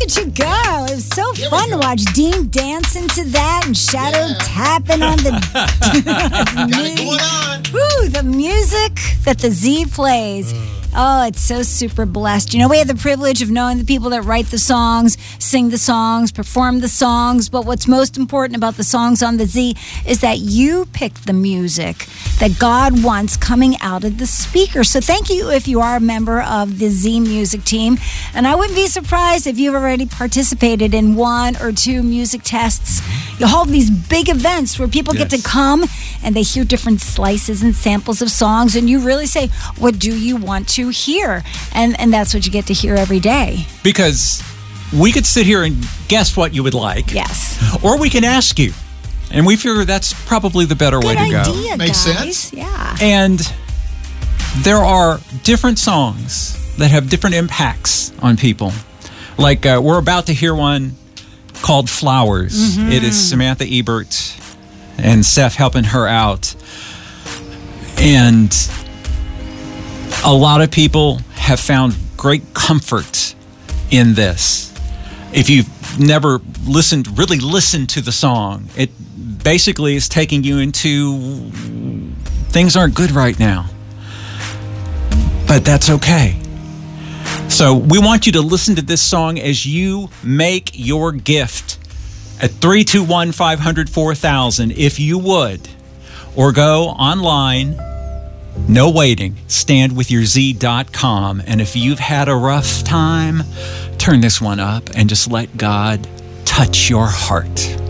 at you go. It was so fun to watch Dean dancing to that and Shadow tapping on the Got it going on. Woo, the music that the Z plays. Oh, it's so super blessed. You know, we have the privilege of knowing the people that write the songs, sing the songs, perform the songs. But what's most important about the songs on the Z is that you pick the music that God wants coming out of the speaker. So thank you if you are a member of the Z music team. And I wouldn't be surprised if you've already participated in 1 or 2 music tests. You hold these big events where people get to come and they hear different slices and samples of songs. And you really say, what do you want to hear? And that's what you get to hear every day. Because we could sit here and guess what you would like. Yes. Or we can ask you. And we figure that's probably the better way to go. Good idea, Makes guys. sense. Yeah. And there are different songs that have different impacts on people. Like we're about to hear one called Flowers. It is Samantha Ebert and Seth helping her out. And a lot of people have found great comfort in this. If you've never really listened to the song, it basically is taking you into things aren't good right now. But that's okay. So we want you to listen to this song as you make your gift at 321-500-4000 if you would. Or go online, no waiting, standwithyourz.com. And if you've had a rough time, turn this one up and just let God touch your heart.